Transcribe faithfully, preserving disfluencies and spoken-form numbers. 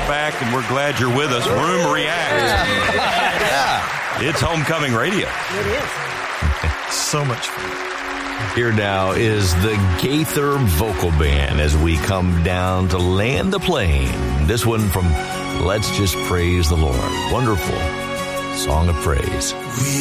back, and we're glad you're with us. Room React. Yeah. Yeah. It's homecoming radio. It is. So much fun. Here now is the Gaither Vocal Band as we come down to land the plane. This one from Let's Just Praise the Lord. Wonderful song of praise.